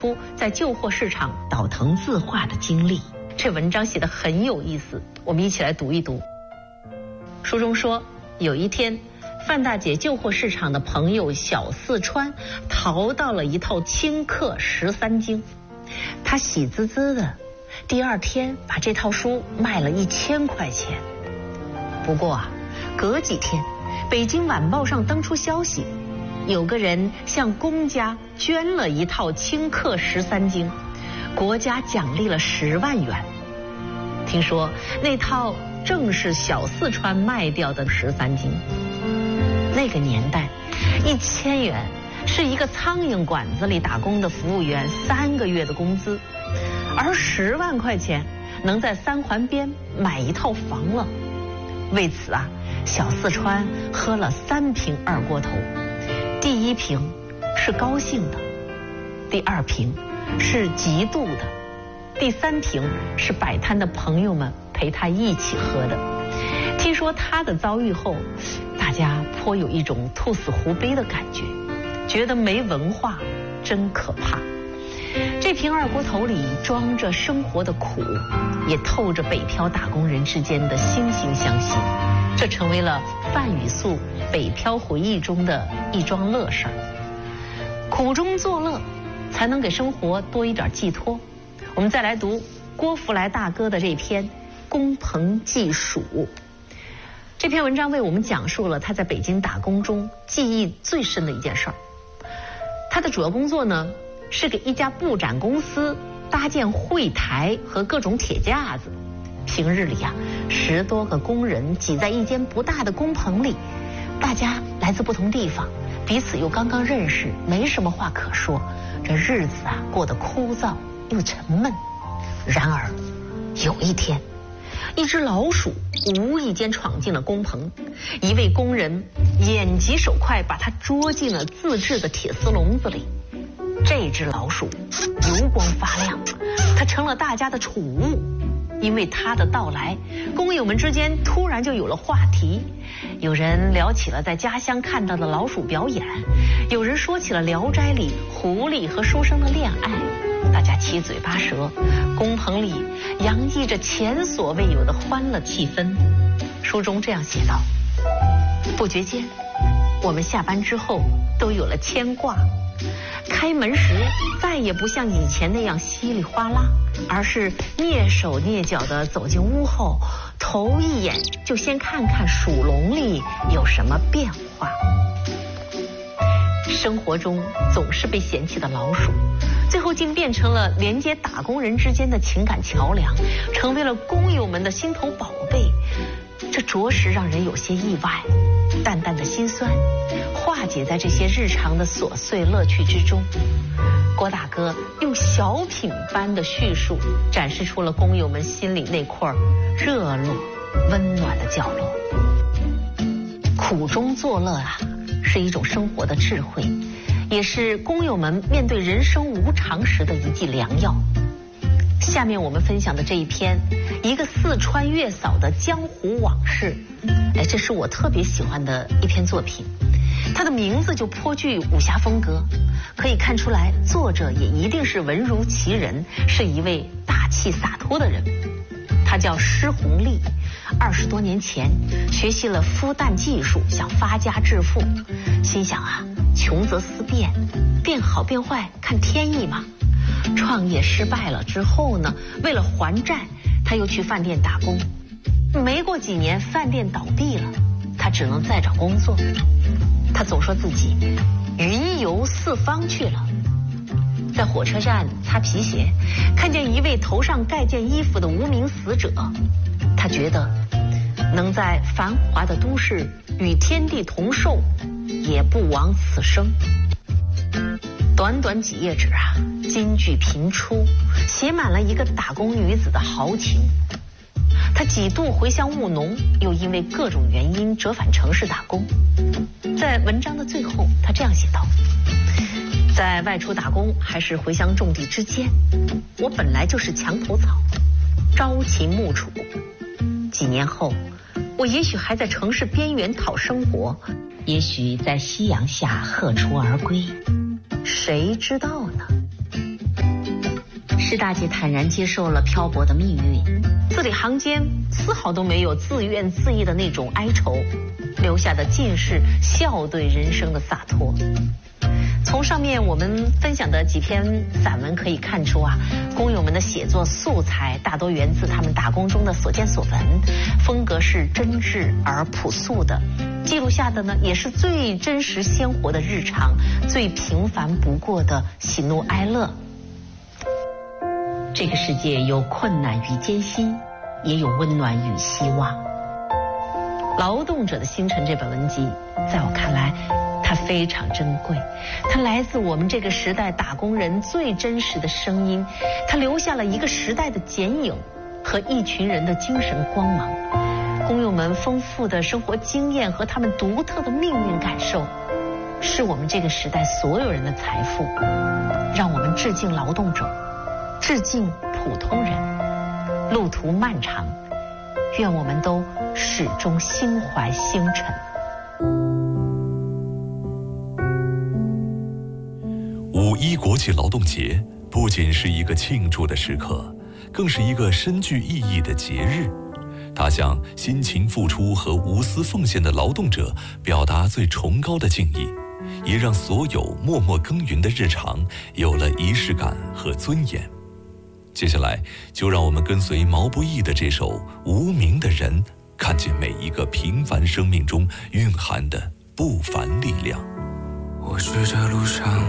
在旧货市场倒腾字画的经历。这文章写得很有意思，我们一起来读一读。书中说，有一天，范大姐旧货市场的朋友小四川淘到了一套清刻13经，她喜滋滋的，第二天把这套书卖了1000块钱。不过啊，隔几天，北京晚报上登出消息，有个人向公家捐了一套清刻13经，国家奖励了10万元。听说那套正是小四川卖掉的13经。那个年代，1000元是一个苍蝇馆子里打工的服务员3个月的工资，而10万块钱能在3环边买一套房了。为此啊，小四川喝了3瓶二锅头，第一瓶是高兴的，第2瓶是嫉妒的，第3瓶是摆摊的朋友们陪他一起喝的。听说他的遭遇后，大家颇有一种兔死狐悲的感觉，觉得没文化真可怕。这瓶二锅头里装着生活的苦，也透着北漂打工人之间的惺惺相惜，这成为了范雨素北漂回忆中的一桩乐事儿。苦中作乐，才能给生活多一点寄托。我们再来读郭福来大哥的这篇《工棚记数》。这篇文章为我们讲述了他在北京打工中记忆最深的一件事儿。他的主要工作呢，是给一家布展公司搭建会台和各种铁架子。平日里啊，10多个工人挤在一间不大的工棚里，大家来自不同地方，彼此又刚刚认识，没什么话可说，这日子啊过得枯燥又沉闷。然而有一天，一只老鼠无意间闯进了工棚，一位工人眼疾手快，把它捉进了自制的铁丝笼子里。这只老鼠油光发亮，它成了大家的宠物。因为它的到来，工友们之间突然就有了话题。有人聊起了在家乡看到的老鼠表演，有人说起了《聊斋》里狐狸和书生的恋爱。大家七嘴八舌，工棚里洋溢着前所未有的欢乐气氛。书中这样写道：不觉间，我们下班之后都有了牵挂。开门时再也不像以前那样稀里哗啦，而是蹑手蹑脚地走进屋后，头一眼就先看看鼠笼里有什么变化。生活中总是被嫌弃的老鼠，最后竟变成了连接打工人之间的情感桥梁，成为了工友们的心头宝贝。这着实让人有些意外，淡淡的心酸化解在这些日常的琐碎乐趣之中。郭大哥用小品般的叙述，展示出了工友们心里那块热络温暖的角落。苦中作乐啊，是一种生活的智慧，也是工友们面对人生无常时的一剂良药。下面我们分享的这一篇，一个四川月嫂的江湖往事，这是我特别喜欢的一篇作品。它的名字就颇具武侠风格，可以看出来作者也一定是文如其人，是一位大气洒脱的人。他叫施红利，20多年前学习了孵蛋技术，想发家致富，心想啊，穷则思变，变好变坏看天意嘛。创业失败了之后呢，为了还债，他又去饭店打工。没过几年，饭店倒闭了，他只能再找工作。他总说自己云游四方去了。在火车站擦皮鞋，看见一位头上盖件衣服的无名死者，他觉得能在繁华的都市与天地同寿，也不枉此生。短短几页纸啊，金句频出，写满了一个打工女子的豪情。她几度回乡务农，又因为各种原因折返城市打工。在文章的最后，她这样写道：在外出打工还是回乡种地之间，我本来就是墙头草，朝秦暮楚。几年后，我也许还在城市边缘讨生活，也许在夕阳下鹤雏而归，谁知道呢？ 施大姐坦然接受了漂泊的命运，字里行间丝毫都没有自怨自艾的那种哀愁，留下的尽是笑对人生的洒脱。从上面我们分享的几篇散文可以看出啊，工友们的写作素材大多源自他们打工中的所见所闻，风格是真挚而朴素的，记录下的呢也是最真实鲜活的日常，最平凡不过的喜怒哀乐。这个世界有困难与艰辛，也有温暖与希望。《劳动者的星辰》这本文集，在我看来它非常珍贵，它来自我们这个时代打工人最真实的声音，它留下了一个时代的剪影和一群人的精神光芒。工友们丰富的生活经验和他们独特的命运感受，是我们这个时代所有人的财富。让我们致敬劳动者，致敬普通人。路途漫长，愿我们都始终心怀星辰。 5·1国际劳动节不仅是一个庆祝的时刻，更是一个深具意义的节日。它向辛勤付出和无私奉献的劳动者表达最崇高的敬意，也让所有默默耕耘的日常有了仪式感和尊严。接下来，就让我们跟随毛不易的这首《无名的人》，看见每一个平凡生命中蕴含的不凡力量。 或许这路上